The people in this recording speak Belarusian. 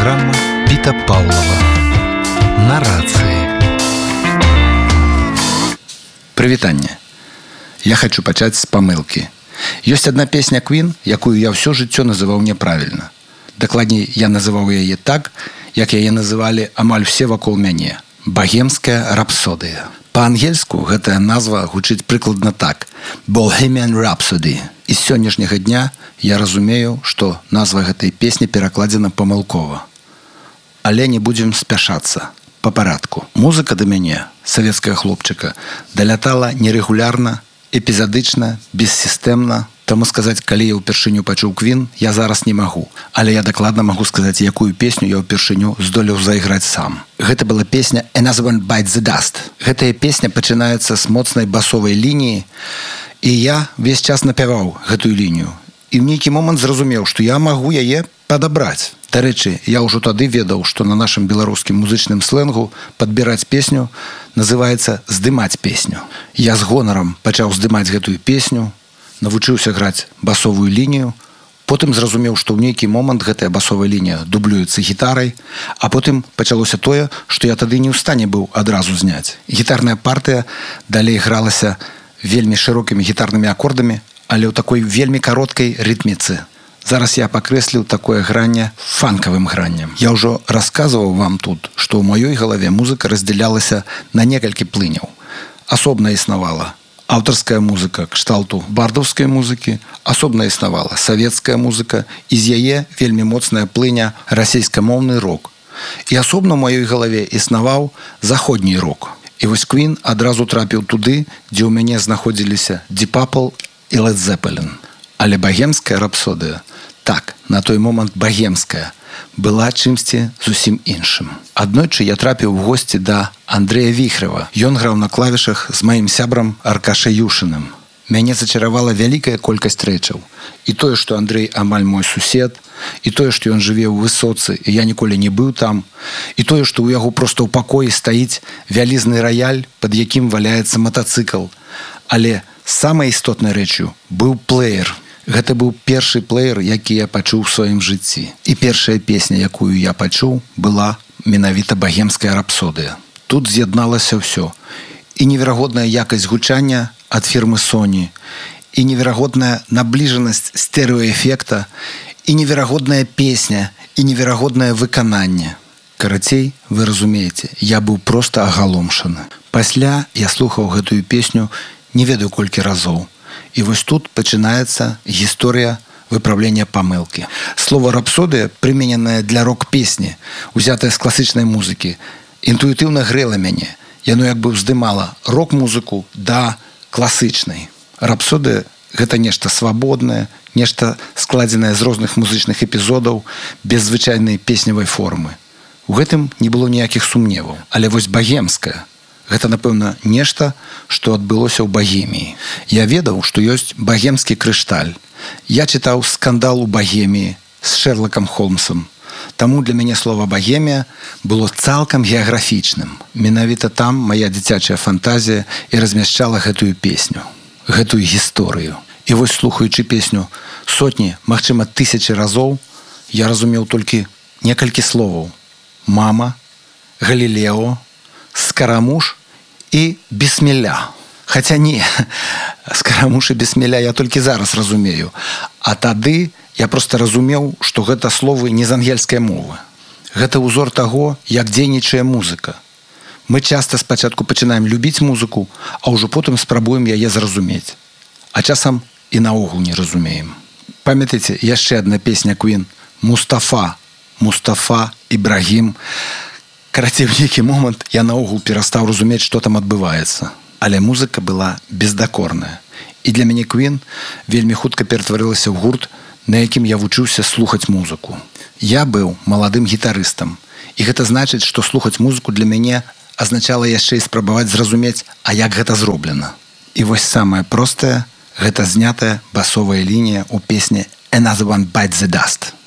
Радыёпраграма Піта Паўлава. На рацыі. Прывітанне. Я хочу пачаць з памылкі. Ёсць адна песня Queen, якую я ўсё жыццё называў няправільна. Дакладней, я называў яе так, як яе называлі амаль усе вакол мяне. Багемская рапсодыя. Па-ангельску гэтая назва гучыць прыкладна так. Bohemian Rhapsody. І з сённяшняга дня я разумею, што назва гэтай песні перакладзена памылкова. Але не будзем спяшацца. Па парадку. Музыка да мяне, савецкага хлопчыка, далятала нерэгулярна, эпізадычна, бессістэмна. Таму сказаць, калі я ўпершыню пачуў Queen, я зараз не магу. Але я дакладна магу сказаць, якую песню я ўпершыню здолеў зайграць сам. Гэта была песня Another One Bites the Dust. Гэтая песня пачынаецца з моцнай басовай лініі, і я весь час напяваў гэтую лінію. І ў нейкі момант зразумеў, што я магу яе падабраць. Дарэчы, я ўжо тады ведаў, што на нашым беларускім музычным сленгу падбіраць песню называецца здымаць песню. Я з гонарам пачаў здымаць гэтую песню, навучыўся граць басовую лінію, потым зразумеў, што ў нейкі момант гэтая басовая лінія дублюецца гітарай, а потым пачалося тое, што я тады не ў стане быў адразу зняць. Гітарная партыя далей гралася вельмі шырокімі гітарнымі акордамі, але ў такой вельмі кароткай рытміцы. Зараз я пакрэсліў такое гранне фанкавым граннем. Я ўжо расказваў вам тут, што ў маёй галаве музыка раздзялялася на некалькі плыняў. Асобна існавала аўтарская музыка кшталту бардаўскай музыкі, асобна існавала савецкая музыка, і з яе вельмі моцная плыня расейскамоўны рок. І асобна ў маёй галаве існаваў заходні рок. І вось Queen адразу трапіў туды, дзе ў мяне знаходзіліся Deep Purple і Led Zeppelin. Але багемская рапсодыя, так, на той момант багемская, была чымсьці зусім іншым. Аднойчы я трапіў у госці да Андрэя Віхрэва. Ён граў на клавішах з маім сябрам Аркашай Юшыным. Мяне зачаравала вялікая колькасць рэчаў. І тое, што Андрэй амаль мой сусед, і тое, што ён жыве ў Высоцы, і я ніколі не быў там, і тое, што ў яго проста ў пакоі стаіць вялізны раяль, пад якім валяецца матацыкл. Але самай істотнай рэчю быў плеер. Гэта быў першы плеер, які я пачуў у сваім жыцці. І першая песня, якую я пачуў, была менавіта багемская рапсодыя. Тут з'ядналася ўсё. І неверагодная якасць гучання ад фірмы Sony, і неверагодная набліжанасць стэрэоэфекта, і неверагодная песня, і неверагоднае выкананне. Карацей, вы разумееце, я быў проста агаломшаны. Пасля я слухаў гэтую песню не ведаю колькі разоў. І вось тут пачынаецца гісторыя выпраўлення памылкі. Слова рапсодыя, прымененае для рок-песні, узятае з класычнай музыкі, інтуітыўна грэла мяне. Яно як бы ўздымала рок-музыку да класычнай. Рапсодыя – гэта нешта свабоднае, нешта складзенае з розных музычных эпізодаў без звычайнай песневай формы. У гэтым не было ніякіх сумневаў. Але вось багемская – гэта, напэўна, нешта, што адбылося ў Багеміі. Я ведаў, што ёсць багемскі крышталь. Я чытаў «Скандал у Багеміі» з Шэрлакам Холмсам. Таму для мяне слова «Багемія» было цалкам геаграфічным. Менавіта там мая дзіцячая фантазія і размяшчала гэтую песню, гэтую гісторыю. І вось, слухаючы песню сотні, магчыма, тысячы разоў, я разумеў толькі некалькі словаў. Мама, Галілео, Скарамуш і Бісмілля. Хаця не, Скарамуш і Бісмілля я толькі зараз разумею. А тады я проста разумеў, што гэта словы не з ангельскай мовы. Гэта ўзор таго, як дзейнічае музыка. Мы часта спачатку пачынаем любіць музыку, а ўжо потым спрабуем яе зразумець. А часам і наогул не разумеем. Памятаеце, яшчэ адна песня Queen «Мустафа», «Мустафа», «Ібрагім». Карацей, у нейкі момант я наогул перастаў разумець, што там адбываецца. Але музыка была бездакорная. І для мяне Queen вельмі хутка ператварылася ў гурт, на якім я вучыўся слухаць музыку. Я быў маладым гітарыстам. І гэта значыць, што слухаць музыку для мяне азначала яшчэ і спрабаваць зразумець, а як гэта зроблена. І вось самае простае – гэта знятая басовая лінія ў песні «Another One Bites the Dust».